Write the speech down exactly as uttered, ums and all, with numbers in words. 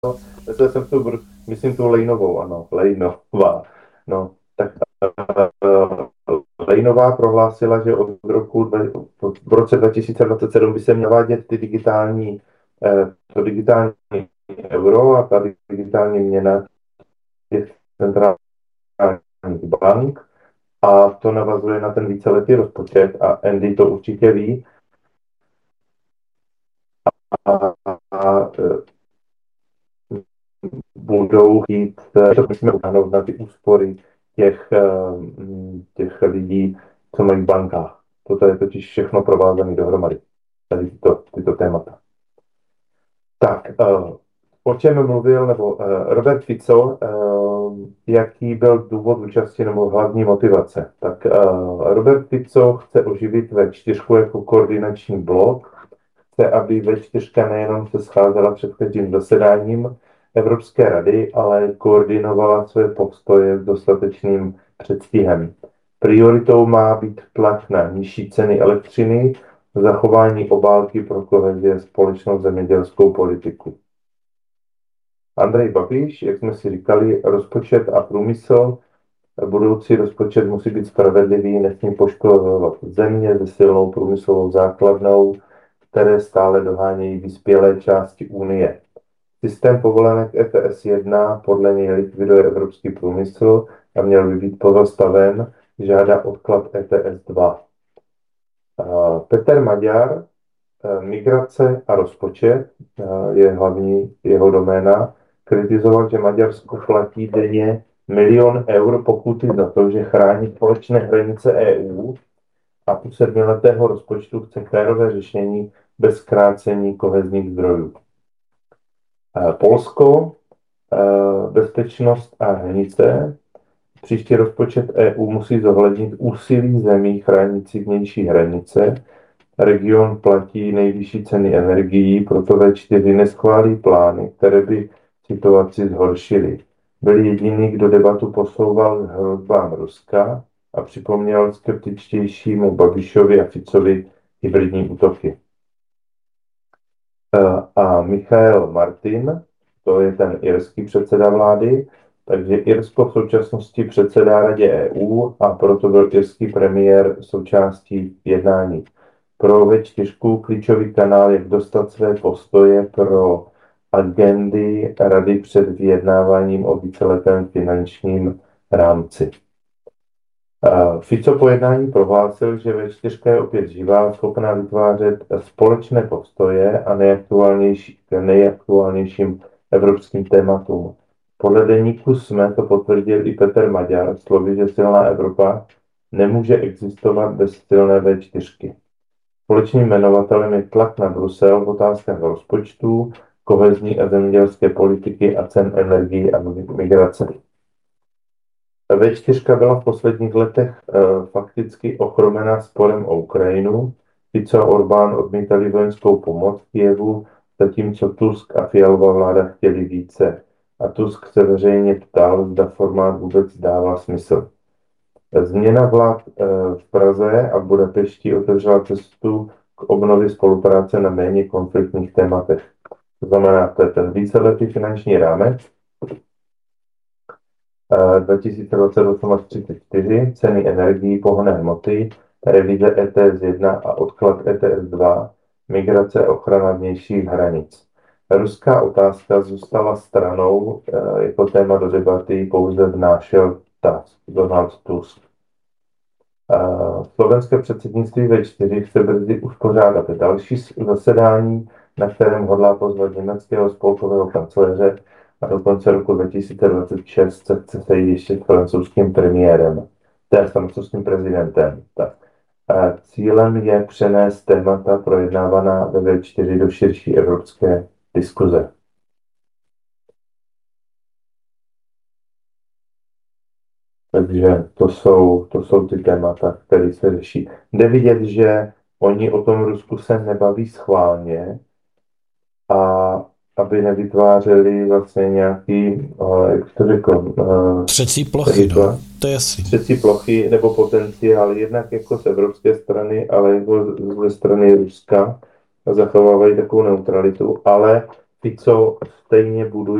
myslel jsem tu, myslím tu Lejnovou, ano, Lejnová. No, tak uh, Lejnová prohlásila, že od roku, v roce dva tisíce dvacet sedm by se měla vádět ty digitální, eh, to digitální euro a ta digitální měna je centrální bank a to navazuje na ten víceletý rozpočet a Andy to určitě ví. A, a, a budou chtít, to musíme utáhnout na ty úspory těch, těch lidí, co mají v bankách. Toto je totiž všechno provázané dohromady, tady tyto, tyto témata. Tak, o čem mluvil, nebo Robert Fico, jaký byl důvod účasti nebo hlavní motivace? Tak Robert Fico chce oživit vé čtyřku jako koordinační blok, chce, aby vé čtyřka nejenom se scházela před každým zasedáním Evropské rady, ale koordinovala své postoje s dostatečným předstihem. Prioritou má být tlak na nižší ceny elektřiny, zachování obálky pro kohezi a společnou zemědělskou politiku. Andrej Babiš, jak jsme si říkali, rozpočet a průmysl. Budoucí rozpočet musí být spravedlivý, nesmí poškozovat země se silnou průmyslovou základnou, které stále dohánějí vyspělé části Unie. Systém povolenek E T S jedna podle něj likviduje evropský průmysl a měl by být pozastaven, žádá odklad E T S dva. Petr Maďar, migrace a rozpočet je hlavní jeho doména, kritizoval, že Maďarsko platí denně milion eur pokuty za to, že chrání společné hranice E U a u sedmiletého rozpočtu chce férové řešení bez zkrácení kohezních zdrojů. Polsko, bezpečnost a hranice. Příští rozpočet E U musí zohlednit úsilí zemí chránících vnější hranice. Region platí nejvyšší ceny energií, proto V čtyři neschválí plány, které by situaci zhoršily. Byl jediný, kdo debatu posouval k hrozbám Ruska a připomněl skeptičtějšímu Babišovi a Ficovi hybridní útoky. A Michael Martin, to je ten irský předseda vlády, takže Irsko v současnosti předsedá Radě E U a proto byl irský premiér součástí jednání. Pro V čtyři klíčový kanál, jak dostat své postoje pro agendy Rady před vyjednáváním o víceletém finančním rámci. Fico po jednání prohlásil, že V čtyři je opět živá, schopná vytvářet společné postoje a nejaktuálnější, nejaktuálnějším evropským tématům. Podle deníku SME to potvrdil i Petr Maďar slovy, že silná Evropa nemůže existovat bez silné V čtyři. Společným jmenovatelem je tlak na Brusel v otázkách rozpočtů, kohezní a zemědělské politiky a cen energií a migrace. V čtyři byla v posledních letech e, fakticky ochromena sporem o Ukrajinu. Fico a Orbán odmítali vojenskou pomoc Kyjevu, zatímco Tusk a Fialova vláda chtěli více. A Tusk se veřejně ptal, zda formát vůbec dává smysl. Změna vlád e, v Praze a v Budapešti otevřela cestu k obnově spolupráce na méně konfliktních tématech. To znamená, to je ten víceletý finanční rámec, dva tisíce dvacet osm až třicet čtyři, ceny energií, pohonné hmoty, revize E T S jedna a odklad E T S dva, migrace a ochrana vnějších hranic. Ruská otázka zůstala stranou, jako téma do debaty pouze vnášel Donald Tusk. Slovenské předsednictví V čtyři chce brzy uspořádat další zasedání, na kterém hodlá pozvat německého spolkového kancléře a do konce roku dva tisíce dvacet šest se chce sejít ještě s francouzským premiérem, teda s francouzským prezidentem. Tak. A cílem je přenést témata projednávaná ve V čtyři do širší evropské diskuze. Takže to jsou, to jsou ty témata, které se řeší. Jde vidět, že oni o tom Rusku se nebaví schválně, a aby nevytvářeli vlastně nějaký, jak to řekl, třecí plochy, no. To je jasný. Třecí plochy nebo potenciál, jednak jako z evropské strany, ale jako ze strany Ruska, a zachovávají takovou neutralitu, ale Fico stejně buduje